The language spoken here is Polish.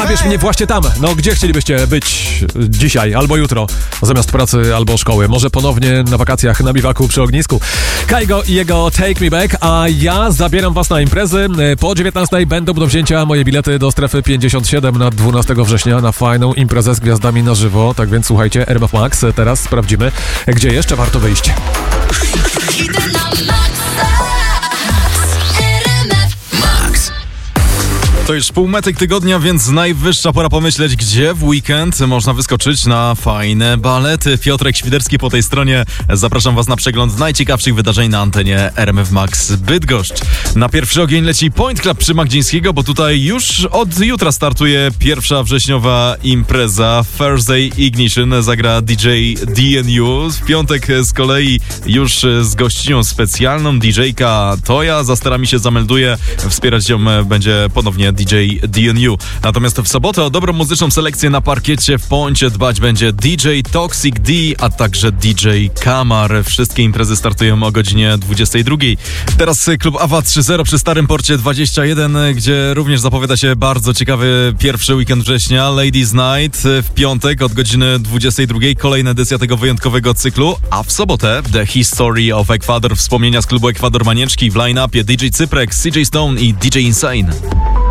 Zabierz mnie właśnie tam. No, gdzie chcielibyście być dzisiaj albo jutro, zamiast pracy albo szkoły? Może ponownie na wakacjach na biwaku przy ognisku. Kaigo i jego Take Me Back, a ja zabieram was na imprezy. Po 19 będą do wzięcia moje bilety do strefy 57 na 12 września na fajną imprezę z gwiazdami na żywo. Tak więc słuchajcie, RMF Max. Teraz sprawdzimy, gdzie jeszcze warto wyjść. To już półmetek tygodnia, więc najwyższa pora pomyśleć, gdzie w weekend można wyskoczyć na fajne balety. Piotrek Świderski po tej stronie. Zapraszam was na przegląd najciekawszych wydarzeń na antenie RMF Max Bydgoszcz. Na pierwszy ogień leci Point Club przy Magdzińskiego, bo tutaj już od jutra startuje pierwsza wrześniowa impreza. Thursday Ignition zagra DJ DNU. W piątek z kolei już z gościnią specjalną DJ-ka Toja. Za sterami się zamelduje. Wspierać ją będzie ponownie DJ DNU. Natomiast w sobotę o dobrą muzyczną selekcję na parkiecie w Pońcie dbać będzie DJ Toxic D, a także DJ Kamar. Wszystkie imprezy startują o godzinie 22. Teraz klub AWA 3.0 przy Starym Porcie 21, gdzie również zapowiada się bardzo ciekawy pierwszy weekend września. Ladies Night w piątek od godziny 22. Kolejna edycja tego wyjątkowego cyklu, a w sobotę The History of Ecuador. Wspomnienia z klubu Ekwador Manieczki w line-upie DJ Cyprek, CJ Stone i DJ Insane.